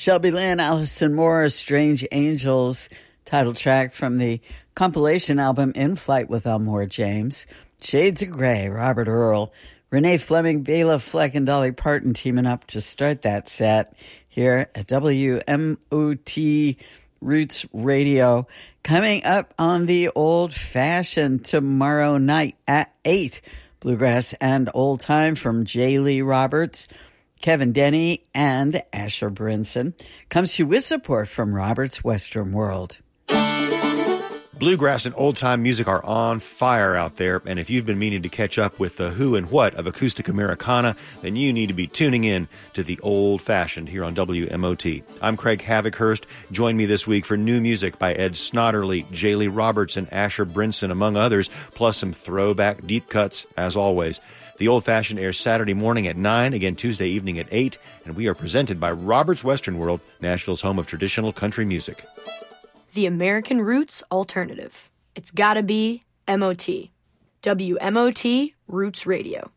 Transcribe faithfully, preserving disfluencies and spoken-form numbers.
Shelby Lynn, Allison Moore, Strange Angels, title track from the compilation album In Flight with Elmore James. Shades of Grey, Robert Earl. Renee Fleming, Bela Fleck, and Dolly Parton teaming up to start that set here at W M O T Roots Radio. Coming up on the Old Fashioned tomorrow night at eight. Bluegrass and Old Time from J. Lee Roberts, Kevin Denny, and Asher Brinson. Comes to you with support from Robert's Western World. Bluegrass and old-time music are on fire out there, and if you've been meaning to catch up with the who and what of acoustic Americana, then you need to be tuning in to the Old Fashioned here on W M O T. I'm Craig Havikhurst. Join me this week for new music by Ed Snodderly, J. Lee Roberts, and Asher Brinson, among others, plus some throwback deep cuts, as always. The Old Fashioned airs Saturday morning at nine, again Tuesday evening at eight, and we are presented by Robert's Western World, Nashville's home of traditional country music. The American Roots Alternative. It's gotta be M O T. W M O T Roots Radio.